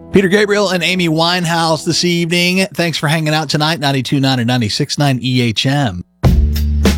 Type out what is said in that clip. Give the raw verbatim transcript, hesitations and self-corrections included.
Peter Gabriel and Amy Winehouse this evening. Thanks for hanging out tonight, ninety-two point nine and ninety-six point nine E H M.